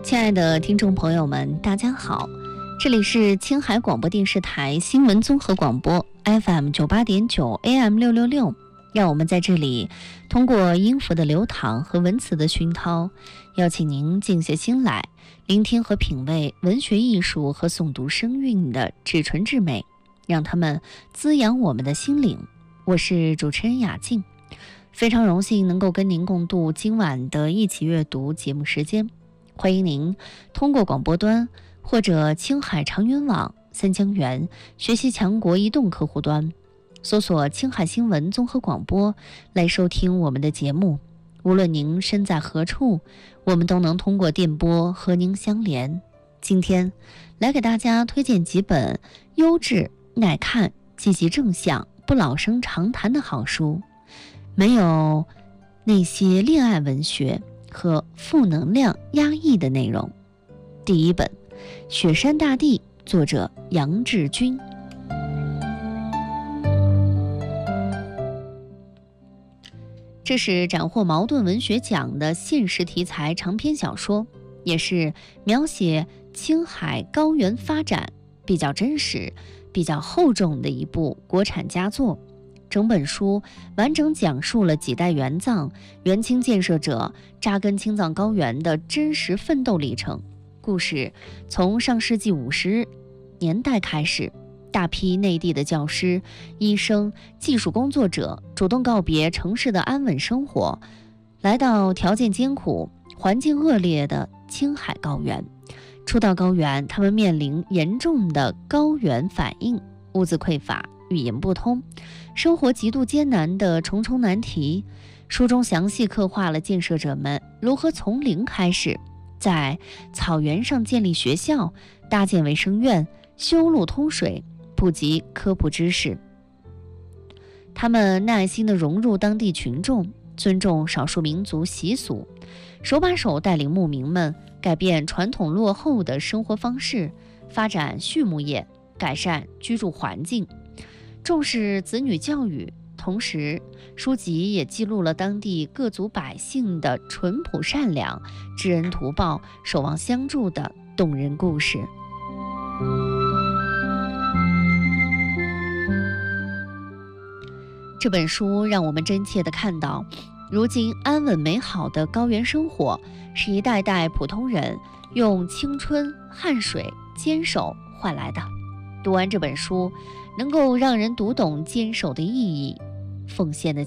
亲爱的听众朋友们，大家好，这里是青海广播电视台新闻综合广播 FM 98.9 AM 666，让我们在这里通过音符的流淌和文词的熏陶，邀请您静下心来，聆听和品味文学艺术和诵读声韵的至纯至美，让它们滋养我们的心灵。我是主持人雅静，非常荣幸能够跟您共度今晚的一起阅读节目时间。欢迎您通过广播端或者青海长云网、三江源学习强国移动客户端搜索青海新闻综合广播来收听我们的节目。无论您身在何处，我们都能通过电波和您相连。今天来给大家推荐几本优质、耐看、积极正向、不老生常谈的好书，没有那些恋爱文学和负能量压抑的内容。第一本《雪山大地》，作者杨志军。这是斩获茅盾文学奖的现实题材长篇小说，也是描写青海高原发展比较真实、比较厚重的一部国产佳作。整本书完整讲述了几代援藏、援青建设者扎根青藏高原的真实奋斗历程。故事从上世纪50年代开始，大批内地的教师、医生、技术工作者主动告别城市的安稳生活，来到条件艰苦、环境恶劣的青海高原。初到高原，他们面临严重的高原反应，物资匮乏、语言不通，生活极度艰难的重重难题。书中详细刻画了建设者们如何从零开始，在草原上建立学校、搭建卫生院、修路通水、普及科普知识。他们耐心地融入当地群众，尊重少数民族习俗，手把手带领牧民们改变传统落后的生活方式，发展畜牧业，改善居住环境，重视子女教育。同时，书籍也记录了当地各族百姓的淳朴善良、知恩图报、守望相助的动人故事。这本书让我们真切地看到，如今安稳美好的高原生活是一代代普通人用青春、汗水、坚守换来的。读完这本书，能够让人读懂坚守的意义、奉献的